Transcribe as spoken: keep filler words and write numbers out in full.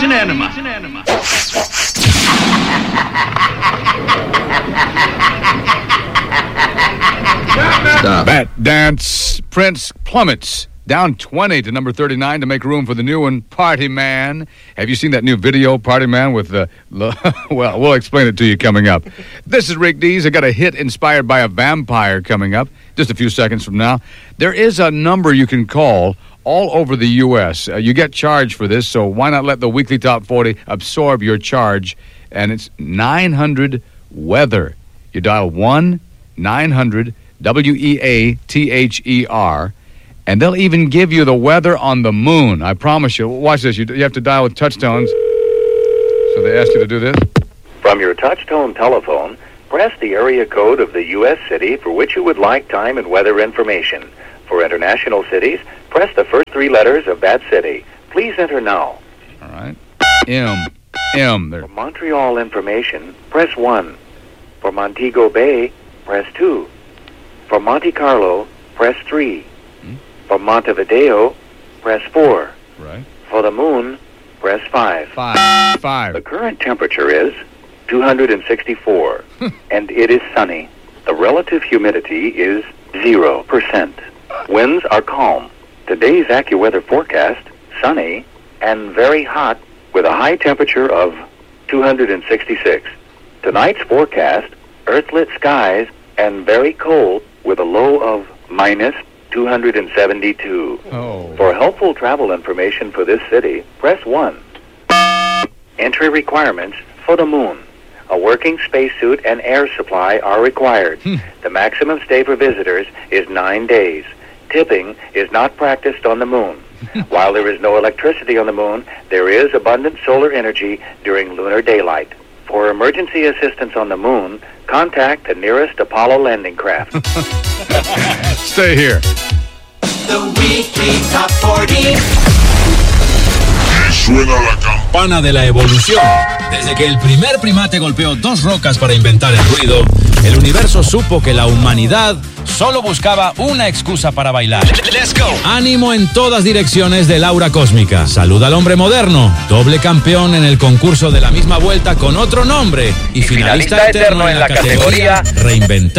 an enema. Bat Dance Prince plummets down twenty to number thirty-nine to make room for the new one, Party Man. Have you seen that new video, Party Man, with the... Well, we'll explain it to you coming up. This is Rick Dees. I got a hit inspired by a vampire coming up just a few seconds from now. There is a number you can call all over the U S Uh, you get charged for this, so why not let the Weekly Top forty absorb your charge? And it's nine hundred weather. You dial one nine hundred W E A T H E R, and they'll even give you the weather on the moon. I promise you. Watch this. You, you have to dial with touchstones. So they ask you to do this. From your touchtone telephone, press the area code of the U S city for which you would like time and weather information. For international cities, press the first three letters of that city. Please enter now. All right. M. M. There. For Montreal information, press one. For Montego Bay, press two. For Monte Carlo, press three. Hmm? For Montevideo, press four. Right. For the moon, press five. Five. Five. The current temperature is two hundred sixty-four, and it is sunny. The relative humidity is zero percent. Winds are calm. Today's AccuWeather forecast, sunny and very hot with a high temperature of two hundred sixty-six. Tonight's forecast, earthlit skies and very cold with a low of minus two hundred seventy-two. Oh. For helpful travel information for this city, press one. Entry requirements for the moon. A working spacesuit and air supply are required. Hmm. The maximum stay for visitors is nine days. Tipping is not practiced on the moon. While there is no electricity on the moon, there is abundant solar energy during lunar daylight. For emergency assistance on the moon, contact the nearest Apollo landing craft. Stay here. The Weekly Top forty. Suena la campana de la evolución. Desde que el primer primate golpeó dos rocas para inventar el ruido, el universo supo que la humanidad solo buscaba una excusa para bailar. Let's go. Ánimo en todas direcciones del aura cósmica. Saluda al hombre moderno, doble campeón en el concurso de la misma vuelta con otro nombre y, y finalista, finalista eterno en la categoría Reinventar.